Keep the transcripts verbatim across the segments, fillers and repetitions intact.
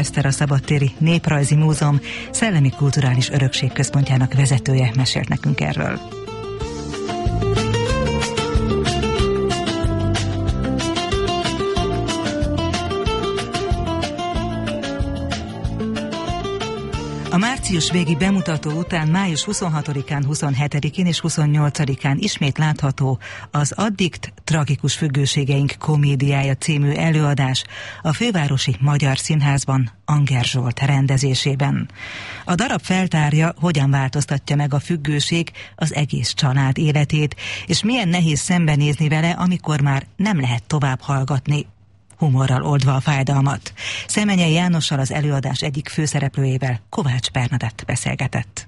Eszter, a Szabadtéri Néprajzi Múzeum Szellemi Kulturális Örökség Központjának vezetője mesélt nekünk erről. A március végi bemutató után május huszonhatodikán, huszonhetedikén és huszonnyolcadikán ismét látható az Addikt tragikus függőségeink komédiája című előadás a Fővárosi Magyar Színházban Anger Zsolt rendezésében. A darab feltárja, hogyan változtatja meg a függőség az egész család életét, és milyen nehéz szembenézni vele, amikor már nem lehet tovább hallgatni, humorral oldva a fájdalmat. Szemenyei Jánossal, az előadás egyik főszereplőjével, Kovács Bernadett beszélgetett.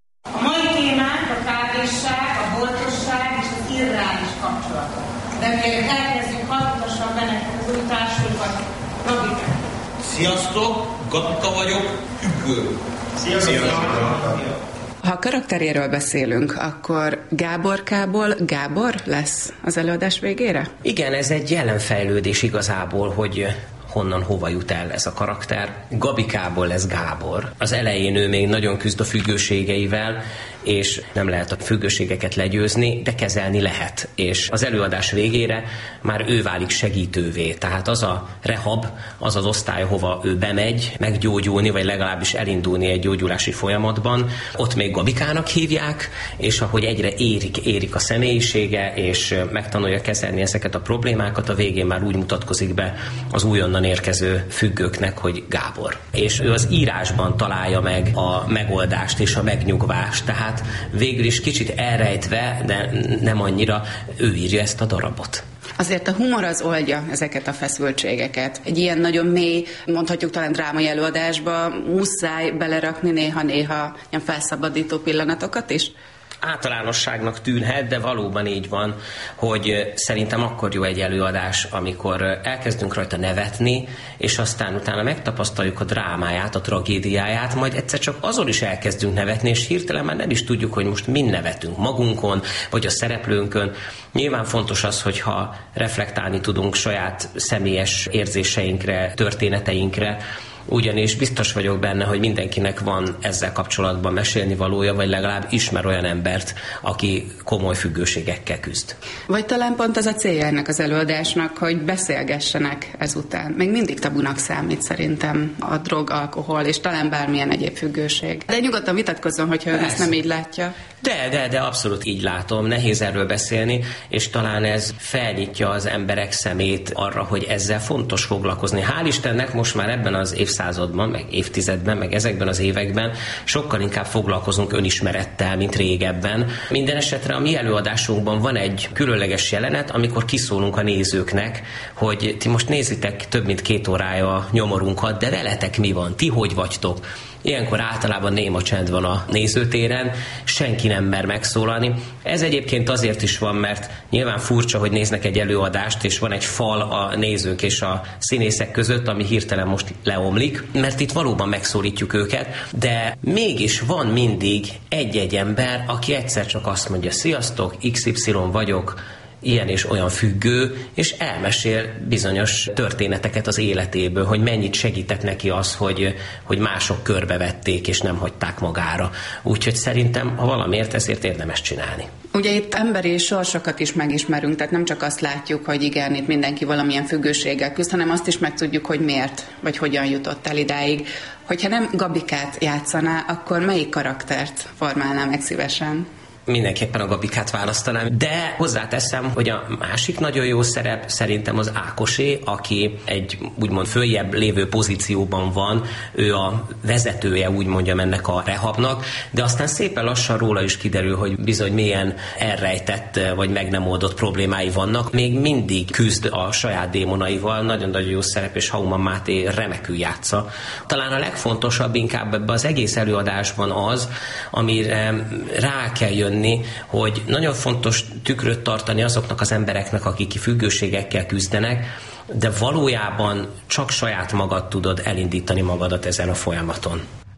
A mai témánk a kávésság, a boltosság és az irreális kapcsolatok. De mielőtt elkezdjük, hadd mutassam be nektek az új társulkat, Gabika. Sziasztok, Gabika vagyok, függő. Sziasztok! Sziasztok. Ha a karakteréről beszélünk, akkor Gáborkából Gábor lesz az előadás végére? Igen, ez egy jelenfejlődés igazából, hogy honnan hova jut el ez a karakter. Gabikából lesz Gábor. Az elején ő még nagyon küzd a függőségeivel, és nem lehet a függőségeket legyőzni, de kezelni lehet. És az előadás végére már ő válik segítővé. Tehát az a rehab, az az osztály, hova ő bemegy meggyógyulni, vagy legalábbis elindulni egy gyógyulási folyamatban, ott még Gabikának hívják, és ahogy egyre érik, érik a személyisége, és megtanulja kezelni ezeket a problémákat, a végén már úgy mutatkozik be az újonnan érkező függőknek, hogy Gábor. És ő az írásban találja meg a megoldást és a megnyugvást, tehát végül is kicsit elrejtve, de nem annyira, ő írja ezt a darabot. Azért a humor az oldja ezeket a feszültségeket. Egy ilyen nagyon mély, mondhatjuk talán drámai előadásba muszáj belerakni néha-néha ilyen felszabadító pillanatokat is. Általánosságnak tűnhet, de valóban így van, hogy szerintem akkor jó egy előadás, amikor elkezdünk rajta nevetni, és aztán utána megtapasztaljuk a drámáját, a tragédiáját, majd egyszer csak azon is elkezdünk nevetni, és hirtelen már nem is tudjuk, hogy most mind nevetünk magunkon, vagy a szereplőnkön. Nyilván fontos az, hogyha reflektálni tudunk saját személyes érzéseinkre, történeteinkre, ugyanis biztos vagyok benne, hogy mindenkinek van ezzel kapcsolatban mesélni valója, vagy legalább ismer olyan embert, aki komoly függőségekkel küzd. Vagy talán pont az a célja ennek az előadásnak, hogy beszélgessenek ezután. Még mindig tabunak számít szerintem a drog, alkohol, és talán bármilyen egyéb függőség. De nyugodtan vitatkozzon, hogyha ön ezt nem így látja. De, de, de abszolút így látom. Nehéz erről beszélni, és talán ez felnyitja az emberek szemét arra, hogy ezzel fontos foglalkozni. Hál' Istennek most már ebben az évszázadban, meg évtizedben, meg ezekben az években sokkal inkább foglalkozunk önismerettel, mint régebben. Minden esetre a mi előadásunkban van egy különleges jelenet, amikor kiszólunk a nézőknek, hogy ti most nézitek több mint két órája a nyomorunkat, de veletek mi van? Ti hogy vagytok? Ilyenkor általában néma csend van a nézőtéren, senki nem mer megszólalni. Ez egyébként azért is van, mert nyilván furcsa, hogy néznek egy előadást, és van egy fal a nézők és a színészek között, ami hirtelen most leomlik, mert itt valóban megszólítjuk őket, de mégis van mindig egy-egy ember, aki egyszer csak azt mondja, sziasztok, iksz ipszilon vagyok, ilyen és olyan függő, és elmesél bizonyos történeteket az életéből, hogy mennyit segített neki az, hogy, hogy mások körbevették, és nem hagyták magára. Úgyhogy szerintem, ha valamiért, ezért érdemes csinálni. Ugye itt emberi sorsokat is megismerünk, tehát nem csak azt látjuk, hogy igen, itt mindenki valamilyen függőséggel küzd, hanem azt is megtudjuk, hogy miért, vagy hogyan jutott el idáig. Hogyha nem Gabikát játszaná, akkor melyik karaktert formálná meg szívesen? Mindenképpen a Gabikát választanám, de hozzáteszem, hogy a másik nagyon jó szerep szerintem az Ákosé, aki egy úgymond följebb lévő pozícióban van, ő a vezetője, úgy mondjam, ennek a rehabnak, de aztán szépen lassan róla is kiderül, hogy bizony milyen elrejtett vagy meg nem oldott problémái vannak. Még mindig küzd a saját démonaival, nagyon-nagyon jó szerep, és Hauman Máté remekül játsza. Talán a legfontosabb inkább ebben az egész előadásban az, amire rá kell jönni, hogy nagyon fontos tükröt tartani azoknak az embereknek, akik függőségekkel küzdenek, de valójában csak saját magad tudod elindítani magadat ezen a folyamaton.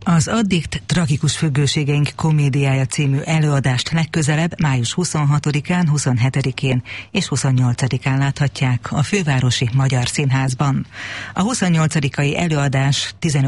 Az Addikt tragikus függőségeink komédiája című előadást legközelebb május huszonhatodikán, huszonhetedikén és huszonnyolcadikán láthatják a Fővárosi Magyar Színházban. A huszonnyolcadikai előadás tizenöt